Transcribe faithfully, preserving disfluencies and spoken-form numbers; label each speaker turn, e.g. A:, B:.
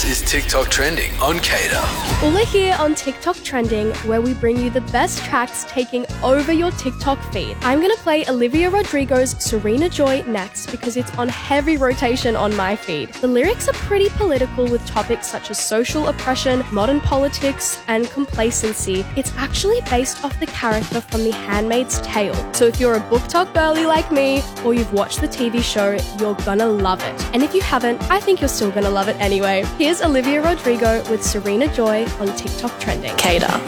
A: is TikTok Trending on Cater.
B: Ula here on TikTok Trending, where we bring you the best tracks taking over your TikTok feed. I'm going to play Olivia Rodrigo's Serena Joy next because it's on heavy rotation on my feed. The lyrics are pretty political with topics such as social oppression, modern politics, and complacency. It's actually based off the character from The Handmaid's Tale. So if you're a BookTok girly like me, or you've watched the T V show, you're gonna love it. And if you haven't, I think you're still gonna love it anyway. Here's Olivia Rodrigo with Serena Joy on TikTok Trending.
C: Cater.